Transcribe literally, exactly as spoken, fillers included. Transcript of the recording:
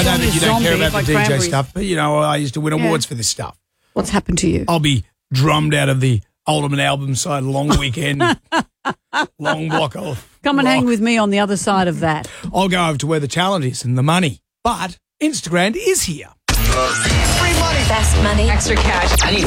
I know only that you a don't care zombie, about like the D J cranberries. stuff, but, you know, I used to win Yeah. awards for this stuff. What's happened to you? I'll be drummed out of the Alderman album side long weekend, long block of Come and rock. hang with me on the other side of that. I'll go over to where the talent is and the money. But Instagram is here. Free money. Fast money. Extra cash. I need